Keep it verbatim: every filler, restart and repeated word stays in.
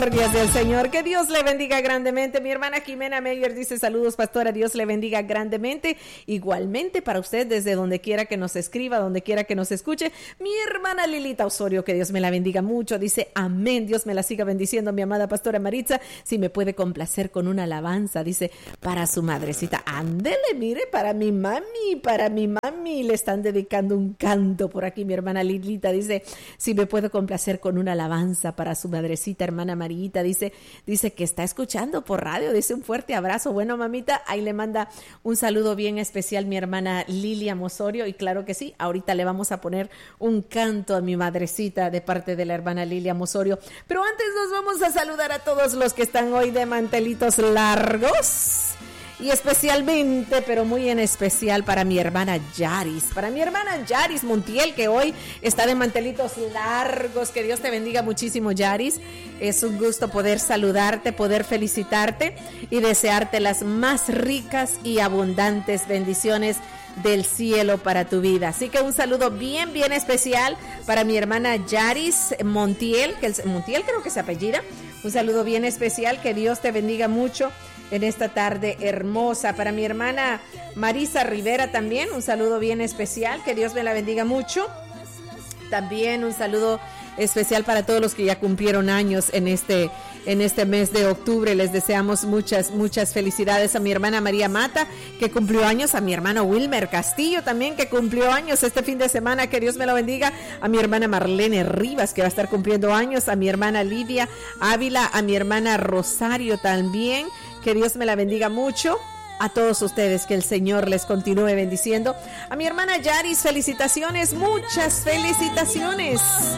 misericordias del Señor. Que Dios le bendiga grandemente. Mi hermana Jimena Meyer dice saludos, pastora, Dios le bendiga grandemente. Igualmente para usted desde donde quiera que nos escriba, donde quiera que nos escuche. Mi hermana Lilita Osorio, que Dios me la bendiga mucho, dice amén, Dios me la siga bendiciendo. Mi amada pastora Maritza, si me puede complacer con una alabanza, dice, para su madrecita. Ándele, mire, para mi mami, para mi mami le están dedicando un canto por aquí. Mi hermana Lilita dice, si me puede complacer con una alabanza para su madrecita, hermana Marita, dice, dice que está escuchando por radio, dice un fuerte abrazo. Bueno, mamita, ahí le manda un saludo bien especial mi hermana Lilia Osorio, y claro que sí, ahorita le vamos a poner un canto a mi madrecita de parte de la hermana Lilia Osorio. Pero antes nos vamos a saludar a todos los que están hoy de mantelitos largos. Y especialmente, pero muy en especial para mi hermana Yaris, para mi hermana Yaris Montiel, que hoy está de mantelitos largos. Que Dios te bendiga muchísimo, Yaris. Es un gusto poder saludarte, poder felicitarte y desearte las más ricas y abundantes bendiciones del cielo para tu vida. Así que un saludo bien, bien especial para mi hermana Yaris Montiel, que el, Montiel creo que se apellida. Un saludo bien especial, que Dios te bendiga mucho en esta tarde hermosa. Para mi hermana Marisa Rivera también, un saludo bien especial, que Dios me la bendiga mucho. También un saludo especial para todos los que ya cumplieron años en este, en este mes de octubre. Les deseamos muchas, muchas felicidades a mi hermana María Mata, que cumplió años, a mi hermano Wilmer Castillo también, que cumplió años este fin de semana, que Dios me lo bendiga, a mi hermana Marlene Rivas, que va a estar cumpliendo años, a mi hermana Lidia Ávila, a mi hermana Rosario también, que Dios me la bendiga mucho. A todos ustedes, que el Señor les continúe bendiciendo. A mi hermana Yaris, felicitaciones, muchas felicitaciones.